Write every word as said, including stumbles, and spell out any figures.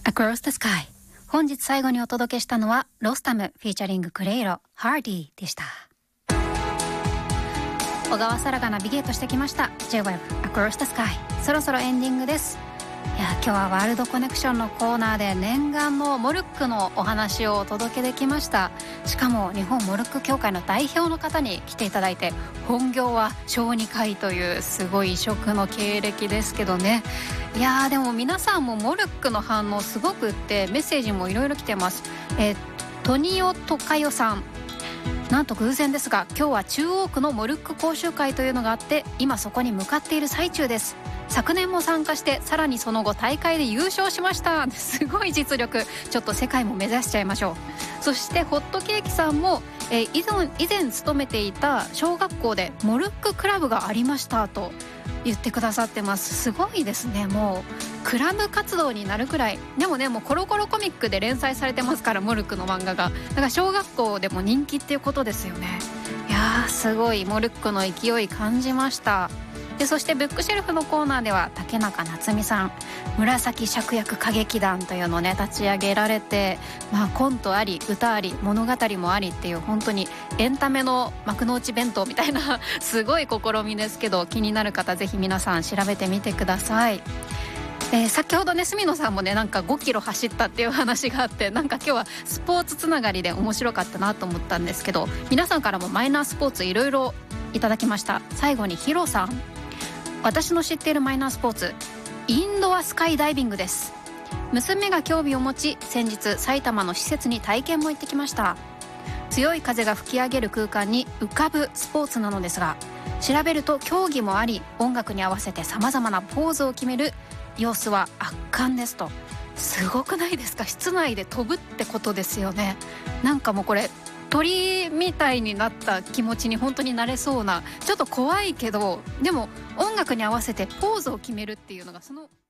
Across the Sky。 本日最後にお届けしたのはロスタムフィーチャリングクレイロハーディでした。小川沙羅がナビゲートしてきました J-ウェブ Across the Sky。 そろそろエンディングです。いや今日はワールドコネクションのコーナーで念願のモルックのお話をお届けできました。しかも日本モルック協会の代表の方に来ていただいて、本業は小児科医というすごい異色の経歴ですけどね。いやーでも皆さんもモルックの反応すごくってメッセージもいろいろ来てます。えー、トニオトカヨさん、なんと偶然ですが今日は中央区のモルック講習会というのがあって今そこに向かっている最中です。昨年も参加してさらにその後大会で優勝しました。すごい実力、ちょっと世界も目指しちゃいましょう。そしてホットケーキさんも、えー、以前以前勤めていた小学校でモルッククラブがありましたと言ってくださってます。すごいですね。もうクラブ活動になるくらい。でもねもうコロコロコミックで連載されてますからモルックの漫画が。だから小学校でも人気っていうことですよね。いやーすごいモルックの勢い感じました。でそしてブックシェルフのコーナーでは竹中夏実さん、紫芍薬歌劇団というのをね立ち上げられて、まあ、コントあり歌あり物語もありっていう本当にエンタメの幕の内弁当みたいなすごい試みですけど、気になる方ぜひ皆さん調べてみてください。えー、先ほどね住野さんもねなんかごキロ走ったっていう話があって、なんか今日はスポーツつながりで面白かったなと思ったんですけど、皆さんからもマイナースポーツいろいろいただきました。最後にヒロさん、私の知っているマイナースポーツインドアスカイダイビングです。娘が興味を持ち先日埼玉の施設に体験も行ってきました。強い風が吹き上げる空間に浮かぶスポーツなのですが、調べると競技もあり音楽に合わせてさまざまなポーズを決める様子は圧巻ですと。すごくないですか。室内で飛ぶってことですよね。なんかもうこれ鳥みたいになった気持ちに本当になれそうな、ちょっと怖いけどでも音楽に合わせてポーズを決めるっていうのがその